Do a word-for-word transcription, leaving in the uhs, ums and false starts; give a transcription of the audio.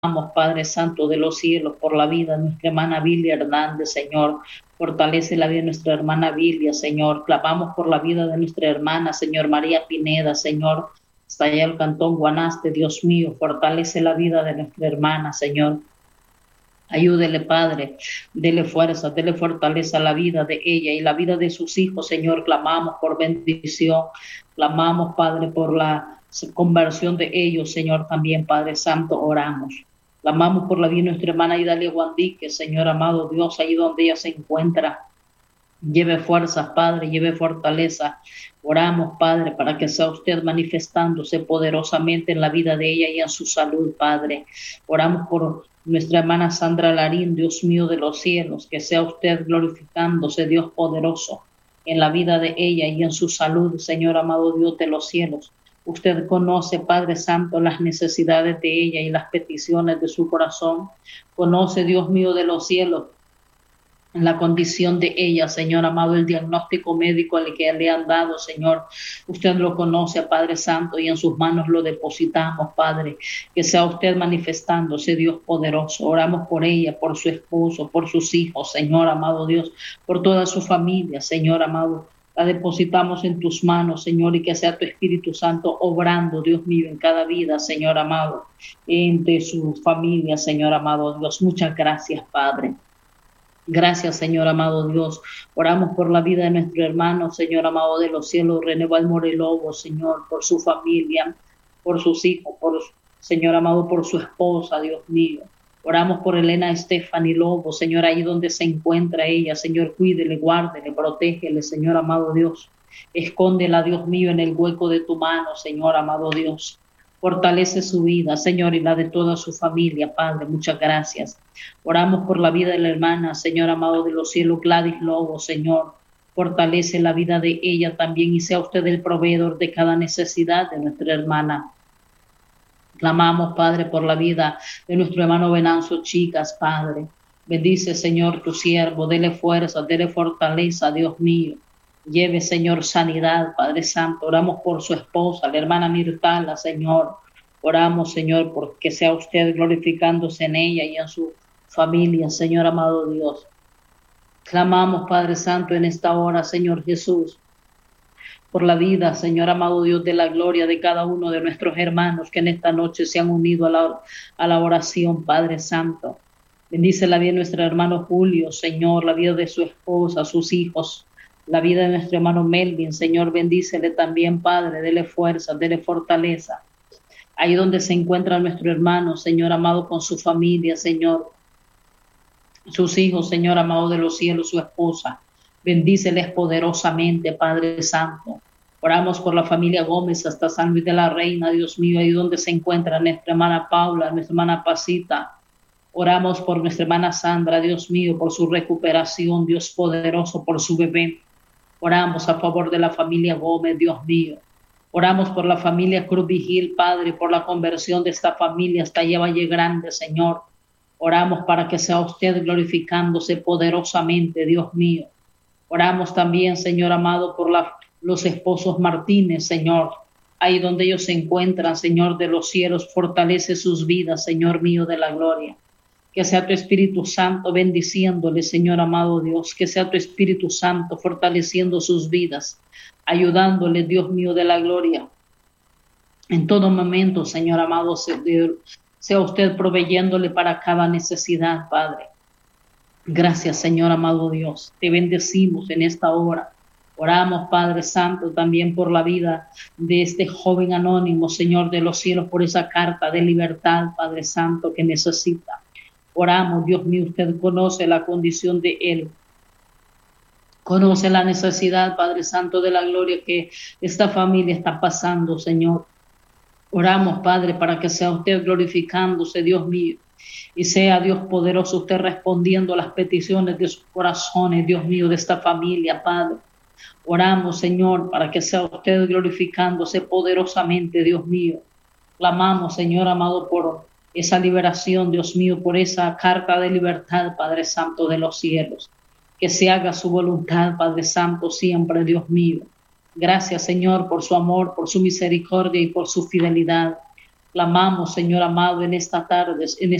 Padre Santo de los cielos, por la vida de nuestra hermana Vilia Hernández, Señor. Fortalece la vida de nuestra hermana Vilia, Señor. Clamamos por la vida de nuestra hermana, Señor, María Pineda, Señor. Hasta allá el cantón Guanaste, Dios mío. Fortalece la vida de nuestra hermana, Señor. Ayúdele, Padre, dele fuerza, dele fortaleza a la vida de ella y la vida de sus hijos, Señor. Clamamos por bendición, clamamos, Padre, por la conversión de ellos, Señor, también, Padre Santo, oramos. Clamamos por la vida de nuestra hermana Idalia Guandique, Señor amado Dios, ahí donde ella se encuentra. Lleve fuerzas, Padre, lleve fortaleza. Oramos, Padre, para que sea usted manifestándose poderosamente en la vida de ella y en su salud, Padre. Oramos por nuestra hermana Sandra Larín, Dios mío de los cielos, que sea usted glorificándose, Dios poderoso, en la vida de ella y en su salud, Señor amado Dios de los cielos. Usted conoce, Padre Santo, las necesidades de ella y las peticiones de su corazón. Conoce, Dios mío de los cielos, en la condición de ella, Señor amado, el diagnóstico médico al que le han dado, Señor. Usted lo conoce, Padre Santo, y en sus manos lo depositamos, Padre. Que sea usted manifestándose, Dios poderoso. Oramos por ella, por su esposo, por sus hijos, Señor amado Dios, por toda su familia, Señor amado. La depositamos en tus manos, Señor, y que sea tu Espíritu Santo obrando, Dios mío, en cada vida, Señor amado, entre su familia, Señor amado Dios. Muchas gracias, Padre. Gracias, Señor amado Dios. Oramos por la vida de nuestro hermano, Señor amado de los cielos, René Valmore Lobo, Señor, por su familia, por sus hijos, por Señor amado, por su esposa, Dios mío. Oramos por Elena Stephanie Lobo, Señor, ahí donde se encuentra ella, Señor, cuídele, guárdele, protégele, Señor amado Dios. Escóndela, Dios mío, en el hueco de tu mano, Señor amado Dios. Fortalece su vida, Señor, y la de toda su familia, Padre. Muchas gracias. Oramos por la vida de la hermana, Señor amado de los cielos, Gladys Lobo, Señor. Fortalece la vida de ella también y sea usted el proveedor de cada necesidad de nuestra hermana. Clamamos, Padre, por la vida de nuestro hermano Venancio Chicas, Padre. Bendice, Señor, tu siervo. Dele fuerza, dele fortaleza, Dios mío. Lleve, Señor, sanidad, Padre Santo. Oramos por su esposa, la hermana Mirtala, Señor. Oramos, Señor, porque sea usted glorificándose en ella y en su familia, Señor amado Dios. Clamamos, Padre Santo, en esta hora, Señor Jesús, por la vida, Señor amado Dios, de la gloria de cada uno de nuestros hermanos que en esta noche se han unido a la, a la oración, Padre Santo. Bendice la vida de nuestro hermano Julio, Señor, la vida de su esposa, sus hijos, la vida de nuestro hermano Melvin, Señor, bendícele también, Padre, dele fuerza, dele fortaleza. Ahí donde se encuentra nuestro hermano, Señor amado, con su familia, Señor, sus hijos, Señor amado de los cielos, su esposa, bendíceles poderosamente, Padre Santo. Oramos por la familia Gómez hasta San Luis de la Reina, Dios mío, ahí donde se encuentra nuestra hermana Paula, nuestra hermana Pasita. Oramos por nuestra hermana Sandra, Dios mío, por su recuperación, Dios poderoso, por su bebé. Oramos a favor de la familia Gómez, Dios mío. Oramos por la familia Cruz Vigil, Padre, por la conversión de esta familia hasta allá Valle Grande, Señor. Oramos para que sea usted glorificándose poderosamente, Dios mío. Oramos también, Señor amado, por la, los esposos Martínez, Señor. Ahí donde ellos se encuentran, Señor de los cielos, fortalece sus vidas, Señor mío de la gloria. Que sea tu Espíritu Santo bendiciéndole, Señor amado Dios. Que sea tu Espíritu Santo fortaleciendo sus vidas, ayudándole, Dios mío de la gloria. En todo momento, Señor amado, sea usted proveyéndole para cada necesidad, Padre. Gracias, Señor amado Dios. Te bendecimos en esta hora. Oramos, Padre Santo, también por la vida de este joven anónimo, Señor de los cielos, por esa carta de libertad, Padre Santo, que necesita. Oramos, Dios mío, usted conoce la condición de él. Conoce la necesidad, Padre Santo de la gloria, que esta familia está pasando, Señor. Oramos, Padre, para que sea usted glorificándose, Dios mío, y sea Dios poderoso, usted respondiendo a las peticiones de sus corazones, Dios mío, de esta familia, Padre. Oramos, Señor, para que sea usted glorificándose poderosamente, Dios mío. Clamamos, Señor amado, por esa liberación, Dios mío, por esa carta de libertad, Padre Santo de los cielos. Que se haga su voluntad, Padre Santo, siempre, Dios mío. Gracias, Señor, por su amor, por su misericordia y por su fidelidad. Clamamos, Señor amado, en esta tarde, en